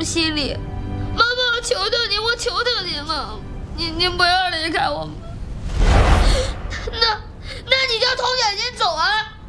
心里。妈妈，我求求您，我求求您了，您不要离开我们。那你叫童姐先走啊！